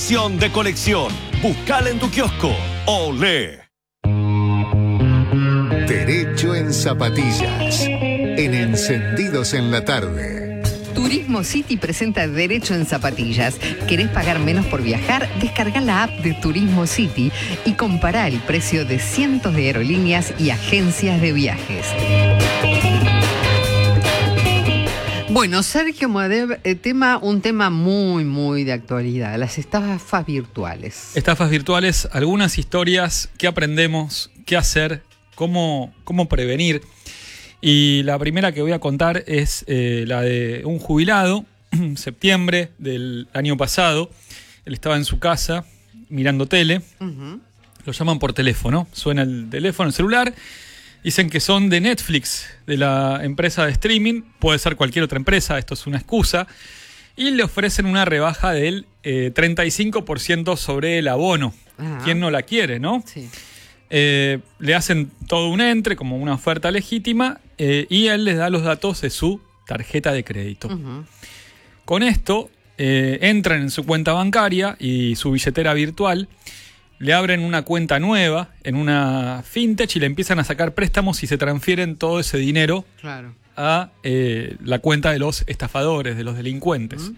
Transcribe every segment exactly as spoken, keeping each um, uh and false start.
edición de colección. Búscala en tu kiosco. ¡Olé! Derecho en zapatillas. En Encendidos en la Tarde. Turismo City presenta Derecho en Zapatillas. ¿Querés pagar menos por viajar? Descarga la app de Turismo City y compará el precio de cientos de aerolíneas y agencias de viajes. Bueno, Sergio Moadev, eh, tema, un tema muy, muy de actualidad, las estafas virtuales. Estafas virtuales, algunas historias, qué aprendemos, qué hacer, cómo, cómo prevenir. Y la primera que voy a contar es eh, la de un jubilado, en septiembre del año pasado. Él estaba en su casa mirando tele, uh-huh. Lo llaman por teléfono, suena el teléfono, el celular. Dicen que son de Netflix, de la empresa de streaming, puede ser cualquier otra empresa, esto es una excusa, y le ofrecen una rebaja del eh, treinta y cinco por ciento sobre el abono. Ajá. ¿Quién no la quiere, no? Sí. Eh, le hacen todo un entre, como una oferta legítima, eh, y él les da los datos de su tarjeta de crédito. Uh-huh. Con esto, eh, entran en su cuenta bancaria y su billetera virtual, le abren una cuenta nueva en una fintech y le empiezan a sacar préstamos y se transfieren todo ese dinero claro. a eh, la cuenta de los estafadores, de los delincuentes. Uh-huh.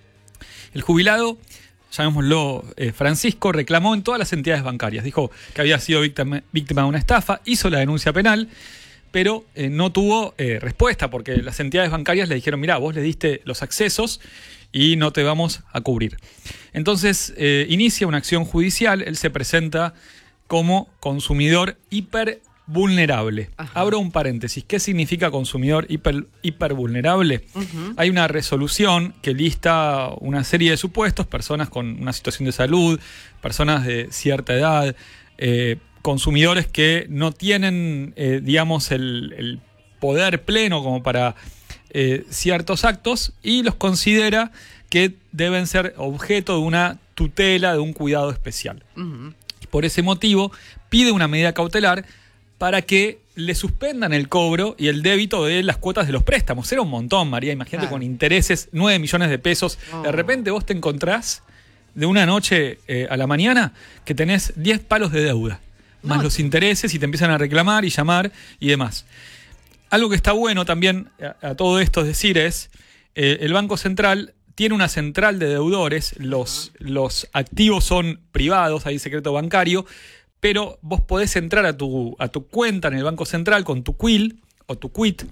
El jubilado, llamémoslo eh, Francisco, reclamó en todas las entidades bancarias. Dijo que había sido víctima, víctima de una estafa, hizo la denuncia penal, pero eh, no tuvo eh, respuesta porque las entidades bancarias le dijeron, mirá, vos le diste los accesos y no te vamos a cubrir. Entonces eh, inicia una acción judicial, él se presenta como consumidor hipervulnerable. Ajá. Abro un paréntesis, ¿qué significa consumidor hiper, hipervulnerable? Uh-huh. Hay una resolución que lista una serie de supuestos, personas con una situación de salud, personas de cierta edad, eh, consumidores que no tienen, eh, digamos, el, el poder pleno como para Eh, ciertos actos y los considera que deben ser objeto de una tutela, de un cuidado especial. Uh-huh. Por ese motivo, pide una medida cautelar para que le suspendan el cobro y el débito de las cuotas de los préstamos. Era un montón, María, imagínate, claro. Con intereses, nueve millones de pesos. Oh. De repente vos te encontrás de una noche eh, a la mañana que tenés diez palos de deuda, más no. los intereses, y te empiezan a reclamar y llamar y demás. Algo que está bueno también a, a todo esto es decir es, eh, el Banco Central tiene una central de deudores, los, los activos son privados, hay secreto bancario, pero vos podés entrar a tu, a tu cuenta en el Banco Central con tu quil o tu quit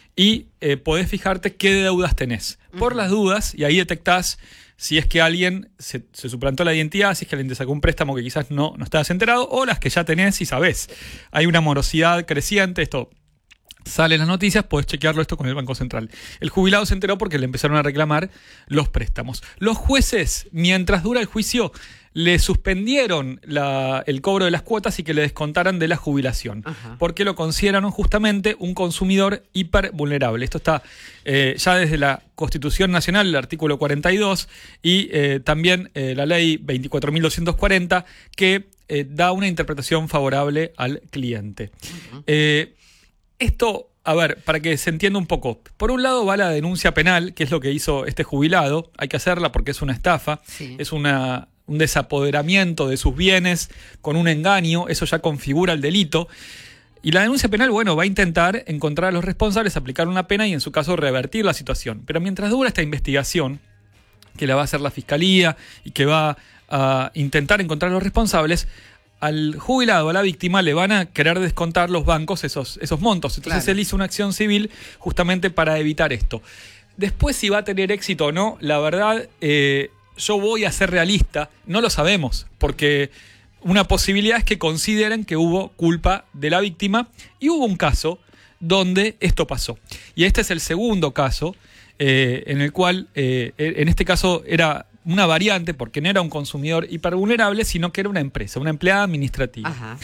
y eh, podés fijarte qué deudas tenés. Uh-huh. Por las dudas, y ahí detectás si es que alguien se, se suplantó la identidad, si es que alguien te sacó un préstamo que quizás no, no estabas enterado, o las que ya tenés y sabés. Hay una morosidad creciente, esto sale en las noticias, podés chequearlo esto con el Banco Central. El jubilado se enteró porque le empezaron a reclamar los préstamos. Los jueces, mientras dura el juicio, le suspendieron la, el cobro de las cuotas y que le descontaran de la jubilación. Ajá. Porque lo consideraron justamente un consumidor hipervulnerable. Esto está eh, ya desde la Constitución Nacional, el artículo cuarenta y dos, y eh, también eh, la ley veinticuatro mil doscientos cuarenta, que eh, da una interpretación favorable al cliente. Uh-huh. Eh, Esto, a ver, para que se entienda un poco. Por un lado va la denuncia penal, que es lo que hizo este jubilado. Hay que hacerla porque es una estafa, sí. es una, un desapoderamiento de sus bienes con un engaño. Eso ya configura el delito. Y la denuncia penal, bueno, va a intentar encontrar a los responsables, aplicar una pena y en su caso revertir la situación. Pero mientras dura esta investigación, que la va a hacer la Fiscalía y que va a intentar encontrar a los responsables, al jubilado, a la víctima, le van a querer descontar los bancos esos, esos montos. Entonces claro. Él hizo una acción civil justamente para evitar esto. Después, si va a tener éxito o no, la verdad, eh, yo voy a ser realista, no lo sabemos, porque una posibilidad es que consideren que hubo culpa de la víctima y hubo un caso donde esto pasó. Y este es el segundo caso, eh, en el cual, eh, en este caso era una variante, porque no era un consumidor hipervulnerable, sino que era una empresa, una empleada administrativa. Ajá.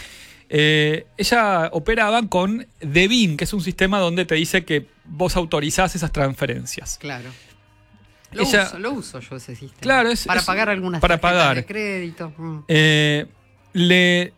Eh, ella operaba con Devin, que es un sistema donde te dice que vos autorizás esas transferencias. Claro. Lo, ella, uso, lo uso yo ese sistema. Claro, es, para es, pagar algunas para tarjetas pagar. de crédito. Mm. Eh, le,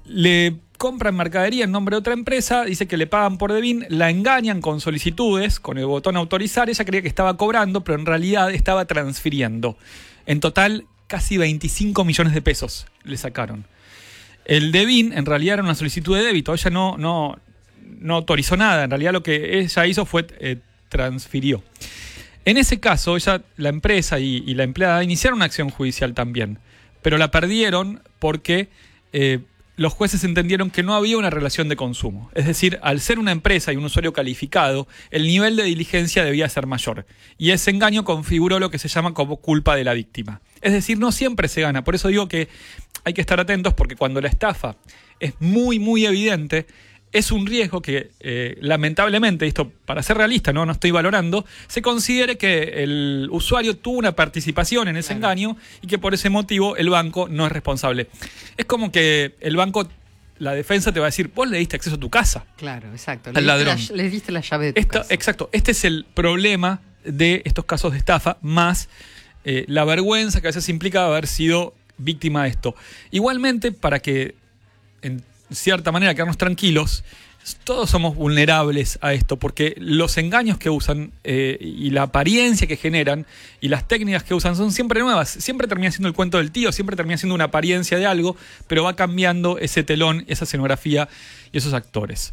le compran mercadería en nombre de otra empresa, dice que le pagan por Devin, la engañan con solicitudes, con el botón autorizar. Ella creía que estaba cobrando, pero en realidad estaba transfiriendo. En total, casi veinticinco millones de pesos le sacaron. El Devin en realidad era una solicitud de débito, ella no, no, no autorizó nada, en realidad lo que ella hizo fue eh, transfirió. En ese caso, ella, la empresa y, y la empleada iniciaron una acción judicial también, pero la perdieron porque eh, los jueces entendieron que no había una relación de consumo. Es decir, al ser una empresa y un usuario calificado, el nivel de diligencia debía ser mayor. Y ese engaño configuró lo que se llama como culpa de la víctima. Es decir, no siempre se gana. Por eso digo que hay que estar atentos, porque cuando la estafa es muy, muy evidente, es un riesgo que, eh, lamentablemente, esto para ser realista, ¿no? no estoy valorando, se considere que el usuario tuvo una participación en ese claro. engaño y que por ese motivo el banco no es responsable. Es como que el banco, la defensa te va a decir, vos le diste acceso a tu casa. Claro, exacto. Al ladrón. Le, le diste la llave de tu Esto, casa. Exacto. Este es el problema de estos casos de estafa, más eh, la vergüenza que a veces implica haber sido víctima de esto. Igualmente, para que en cierta manera quedarnos tranquilos, todos somos vulnerables a esto, porque los engaños que usan eh, y la apariencia que generan y las técnicas que usan son siempre nuevas. Siempre termina siendo el cuento del tío, siempre termina siendo una apariencia de algo, pero va cambiando ese telón, esa escenografía y esos actores.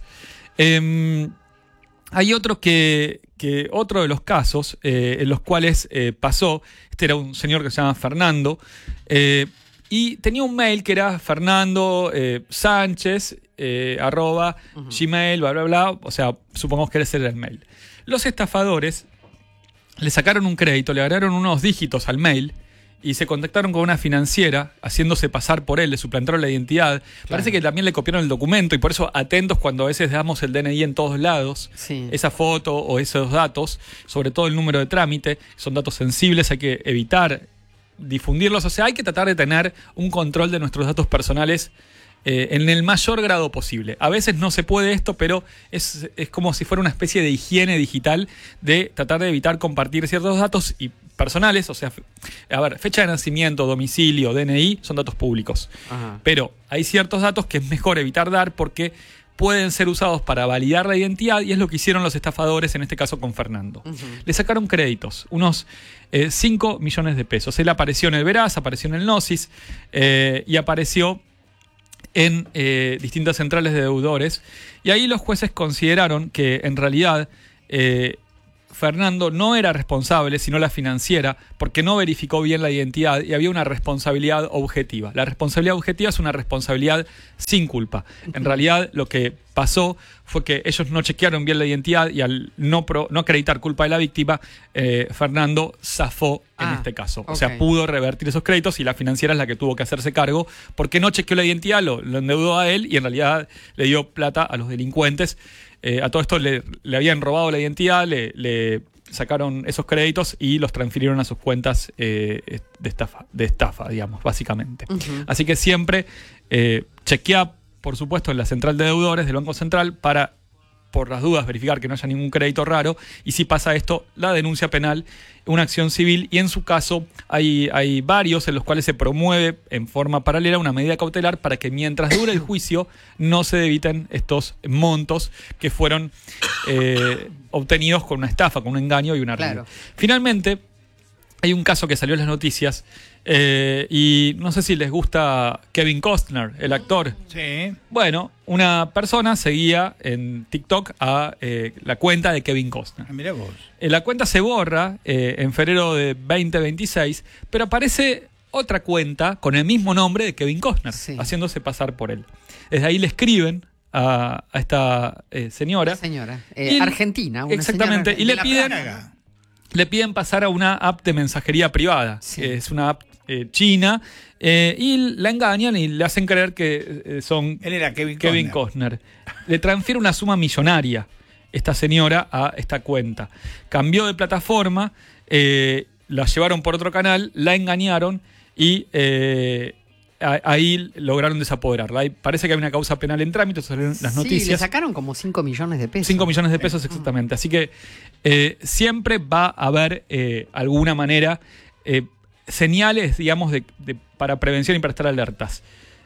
Eh, hay otro que, que otro de los casos eh, en los cuales eh, pasó, este era un señor que se llama Fernando, eh, y tenía un mail que era Fernando eh, Sánchez, eh, arroba, uh-huh. Gmail, bla, bla, bla. O sea, supongamos que ese era el mail. Los estafadores le sacaron un crédito, le agregaron unos dígitos al mail y se contactaron con una financiera haciéndose pasar por él, le suplantaron la identidad. Claro. Parece que también le copiaron el documento y por eso atentos cuando a veces damos el D N I en todos lados, sí. esa foto o esos datos, sobre todo el número de trámite, son datos sensibles, hay que evitar difundirlos, o sea, hay que tratar de tener un control de nuestros datos personales eh, en el mayor grado posible. A veces no se puede esto, pero es, es como si fuera una especie de higiene digital de tratar de evitar compartir ciertos datos y personales, o sea, a ver, fecha de nacimiento, domicilio, D N I, son datos públicos. Ajá. Pero hay ciertos datos que es mejor evitar dar porque pueden ser usados para validar la identidad y es lo que hicieron los estafadores, en este caso con Fernando. Uh-huh. Le sacaron créditos, unos eh, cinco millones de pesos. Él apareció en el Veraz, apareció en el Gnosis eh, y apareció en eh, distintas centrales de deudores. Y ahí los jueces consideraron que en realidad eh, Fernando no era responsable, sino la financiera, porque no verificó bien la identidad y había una responsabilidad objetiva. La responsabilidad objetiva es una responsabilidad sin culpa. En realidad, lo que pasó fue que ellos no chequearon bien la identidad y al no, pro, no acreditar culpa de la víctima, eh, Fernando zafó en ah, este caso. Okay. O sea, pudo revertir esos créditos y la financiera es la que tuvo que hacerse cargo porque no chequeó la identidad, lo, lo endeudó a él y en realidad le dio plata a los delincuentes. Eh, a todo esto le, le habían robado la identidad, le, le sacaron esos créditos y los transfirieron a sus cuentas eh, de estafa, de estafa, digamos, básicamente. Uh-huh. Así que siempre eh, chequea, por supuesto, en la central de deudores del Banco Central para, por las dudas, verificar que no haya ningún crédito raro. Y si pasa esto, la denuncia penal, una acción civil. Y en su caso, hay, hay varios en los cuales se promueve en forma paralela una medida cautelar para que mientras dure el juicio no se debiten estos montos que fueron eh, obtenidos con una estafa, con un engaño y un arribo. Claro. Finalmente, hay un caso que salió en las noticias eh, y no sé si les gusta Kevin Costner, el actor. Sí. Bueno, una persona seguía en TikTok a eh, la cuenta de Kevin Costner. Mirá vos. Eh, la cuenta se borra eh, en febrero de veinte veintiséis, pero aparece otra cuenta con el mismo nombre de Kevin Costner, sí. haciéndose pasar por él. Desde ahí le escriben a, a esta eh, señora. Señora, eh, y, argentina. Una exactamente, señora y le piden... Plaga. Le piden pasar a una app de mensajería privada. Sí. Es una app eh, china. Eh, y la engañan y le hacen creer que eh, son Él era Kevin, Kevin Costner. Costner. Le transfiere una suma millonaria esta señora a esta cuenta. Cambió de plataforma, eh, la llevaron por otro canal, la engañaron y eh, a, ahí lograron desapoderarla. Ahí parece que hay una causa penal en trámite, salieron las sí, noticias. Le sacaron como cinco millones de pesos. cinco millones de pesos exactamente. Así que eh, siempre va a haber eh, alguna manera, eh, señales, digamos, de, de, para prevención y para estar alertas.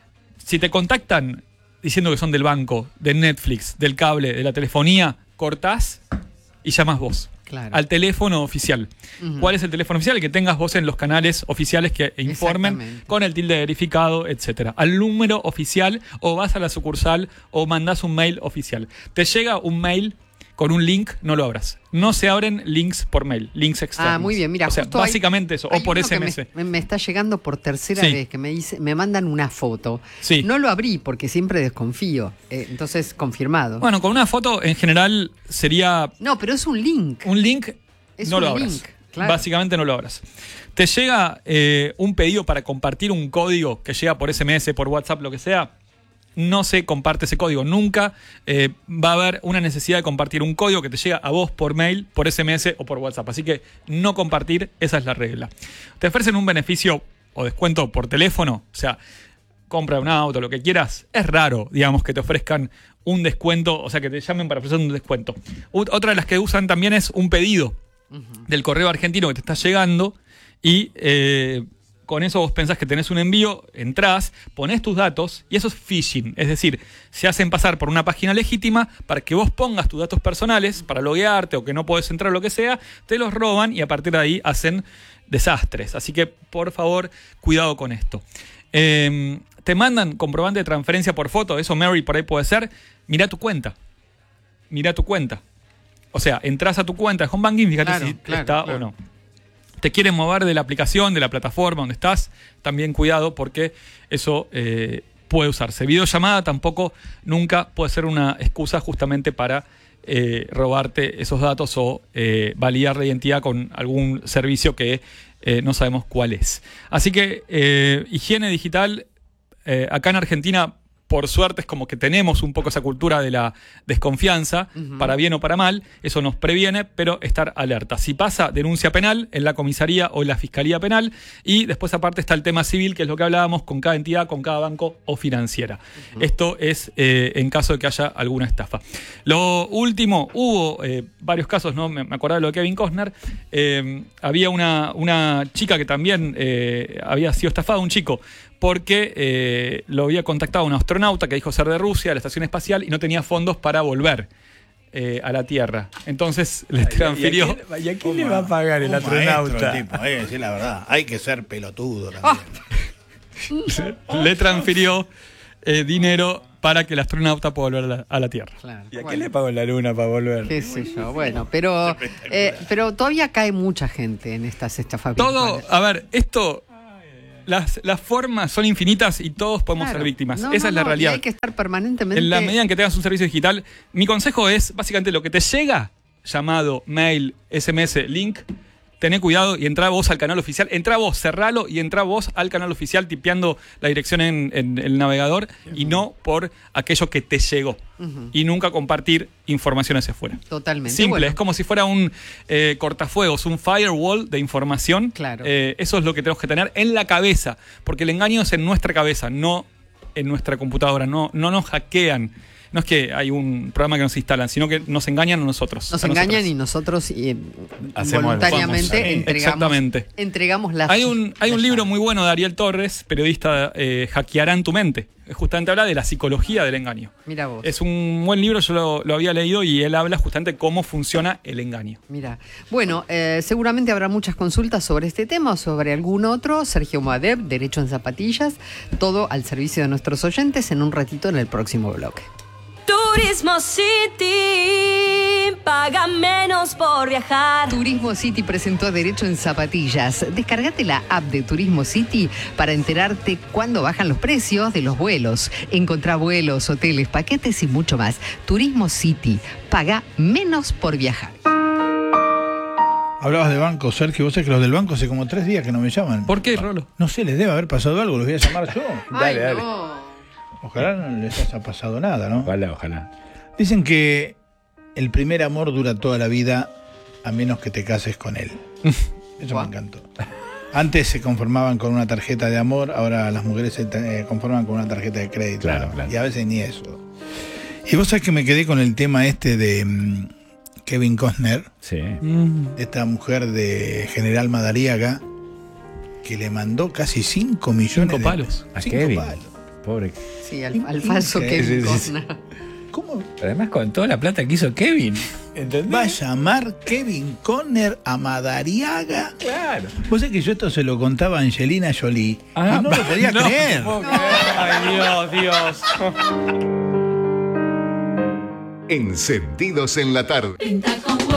Si te contactan diciendo que son del banco, de Netflix, del cable, de la telefonía, cortás y llamas vos. Claro. Al teléfono oficial. Uh-huh. ¿Cuál es el teléfono oficial? El que tengas vos en los canales oficiales que informen con el tilde verificado, etcétera. Al número oficial, o vas a la sucursal o mandás un mail oficial. Te llega un mail con un link, no lo abras. No se abren links por mail, links externos. Ah, muy bien, mira, o sea, justo básicamente hay, eso, hay o por uno S M S. Que me, me está llegando por tercera sí. vez, que me dice, me mandan una foto. Sí. No lo abrí porque siempre desconfío. Eh, entonces, confirmado. Bueno, con una foto en general sería... No, pero es un link. Un link, es no un lo abras. link, claro. Básicamente no lo abras. Te llega eh, un pedido para compartir un código que llega por S M S, por WhatsApp, lo que sea. No se comparte ese código. Nunca eh, va a haber una necesidad de compartir un código que te llega a vos por mail, por S M S o por WhatsApp. Así que no compartir, esa es la regla. Te ofrecen un beneficio o descuento por teléfono, o sea, compra un auto, lo que quieras. Es raro, digamos, que te ofrezcan un descuento, o sea, que te llamen para ofrecer un descuento. Otra de las que usan también es un pedido uh-huh. del correo argentino que te está llegando y... Eh, con eso vos pensás que tenés un envío, entrás, ponés tus datos y eso es phishing. Es decir, se hacen pasar por una página legítima para que vos pongas tus datos personales para loguearte o que no podés entrar o lo que sea, te los roban y a partir de ahí hacen desastres. Así que, por favor, cuidado con esto. Eh, te mandan comprobante de transferencia por foto, eso Mary por ahí puede ser. Mirá tu cuenta. Mirá tu cuenta. O sea, entrás a tu cuenta de Home Banking, fíjate claro, si claro, está claro. o no. Te quieren mover de la aplicación, de la plataforma donde estás, también cuidado porque eso eh, puede usarse. Videollamada tampoco nunca puede ser una excusa justamente para eh, robarte esos datos o eh, validar la identidad con algún servicio que eh, no sabemos cuál es. Así que eh, higiene digital, eh, acá en Argentina, por suerte es como que tenemos un poco esa cultura de la desconfianza, uh-huh. para bien o para mal, eso nos previene, pero estar alerta. Si pasa, denuncia penal en la comisaría o en la fiscalía penal, y después aparte está el tema civil, que es lo que hablábamos con cada entidad, con cada banco o financiera. Uh-huh. Esto es eh, en caso de que haya alguna estafa. Lo último, hubo eh, varios casos, ¿no? Me, me acordaba de lo de Kevin Costner, eh, había una, una chica que también eh, había sido estafada, un chico, porque eh, lo había contactado un astronauta que dijo ser de Rusia, de la estación espacial, y no tenía fondos para volver eh, a la Tierra. Entonces le transfirió... ¿Y a quién, ¿y a quién le va a pagar el un astronauta? Maestro, tipo, hay que decir la verdad, hay que ser pelotudo también. Oh. le transfirió eh, dinero para que el astronauta pueda volver a la, a la Tierra. Claro. ¿Y a Bueno. quién le pagó la luna para volver? Qué sé yo, bueno, pero, eh, pero todavía cae mucha gente en estas estafas Todo, virtuales. a ver, esto... Las, las formas son infinitas y todos podemos Claro. ser víctimas. No, Esa no, es la no, y realidad. hay que estar permanentemente... En la medida en que tengas un servicio digital, mi consejo es básicamente lo que te llega, llamado, mail, S M S, link, tené cuidado y entrá vos al canal oficial. Entrá vos, cerralo y entrá vos al canal oficial tipeando la dirección en, en el navegador y no por aquello que te llegó. Uh-huh. Y nunca compartir información hacia afuera. Totalmente. Simple, Bueno. es como si fuera un eh, cortafuegos, un firewall de información. Claro. Eh, eso es lo que tenemos que tener en la cabeza, porque el engaño es en nuestra cabeza, no en nuestra computadora. No, no nos hackean. No es que hay un programa que nos instalan, sino que nos engañan a nosotros. Nos a engañan nosotras. y nosotros eh, Hacemos- voluntariamente vamos, sí. entregamos, Exactamente. entregamos la... Hay un, hay la un libro llave. muy bueno de Ariel Torres, periodista, eh, Hackearán tu mente. Justamente habla de la psicología del engaño. Mira vos. Es un buen libro, yo lo, lo había leído y él habla justamente de cómo funciona el engaño. Mira, bueno, eh, seguramente habrá muchas consultas sobre este tema o sobre algún otro. Sergio Moadeb, Derecho en Zapatillas, todo al servicio de nuestros oyentes en un ratito en el próximo bloque. Turismo City, paga menos por viajar. Turismo City presentó Derecho en Zapatillas. Descargate la app de Turismo City para enterarte cuándo bajan los precios de los vuelos. Encontrá vuelos, hoteles, paquetes y mucho más. Turismo City, paga menos por viajar. Hablabas de banco, Sergio, vos sabés que los del banco hace como tres días que no me llaman. ¿Por qué, Rolo? No sé, les debe haber pasado algo, los voy a llamar yo. Dale, dale. Ojalá no les haya pasado nada, ¿no? Ojalá, ojalá. Dicen que el primer amor dura toda la vida a menos que te cases con él. Eso Guau. me encantó. Antes se conformaban con una tarjeta de amor, ahora las mujeres se eh, conforman con una tarjeta de crédito. Claro, ¿no? claro. Y a veces ni eso. Y vos sabés que me quedé con el tema este de mm, Kevin Costner, Sí. de esta mujer de General Madariaga, que le mandó casi cinco millones Cinco de palos. A cinco Kevin. palos. Pobre. Sí, al, al falso Sí, Kevin sí, sí. Costner. ¿Cómo? Además, con toda la plata que hizo Kevin. ¿Entendés? Va a llamar Kevin Conner a Madariaga. Claro. Vos sabés que yo esto se lo contaba a Angelina Jolie. Ah, y no lo podía no, creer. no puedo creer. Ay, Dios, Dios. Encendidos en la tarde. Pinta con